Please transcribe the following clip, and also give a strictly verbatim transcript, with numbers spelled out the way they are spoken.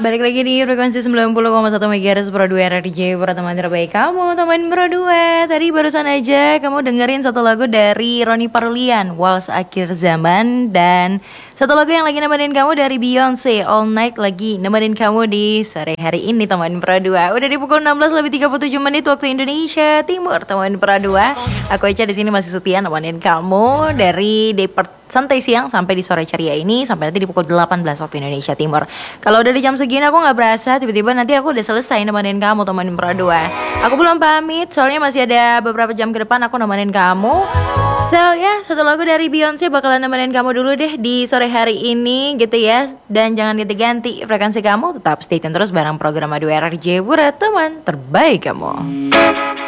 Balik lagi di frekuensi sembilan puluh koma satu MHz Pro dua R R J Pro, teman terbaik kamu, teman Pro dua. Tadi barusan aja kamu dengerin satu lagu dari Ronnie Parlian, Waltz Akhir Zaman. Dan satu lagu yang lagi nemenin kamu dari Beyonce, All Night, lagi nemenin kamu di sore hari ini, teman Pro dua. Udah di pukul enam belas lebih tiga puluh tujuh menit waktu Indonesia Timur, teman Pro dua. Aku Eca di sini masih setia nemenin kamu dari Depart santai siang sampai di sore ceria ini, sampai nanti di pukul delapan belas waktu Indonesia Timur. Kalau udah di jam segini aku gak berasa, tiba-tiba nanti aku udah selesai nemenin kamu, temenin Pro dua. Aku belum pamit, soalnya masih ada beberapa jam ke depan aku nemenin kamu. So ya, yeah, satu lagu dari Beyonce bakalan nemenin kamu dulu deh di sore hari ini gitu ya. Dan jangan ganti-ganti frekuensi kamu, tetap stay tune terus bareng program dua R R J Pura, teman terbaik kamu.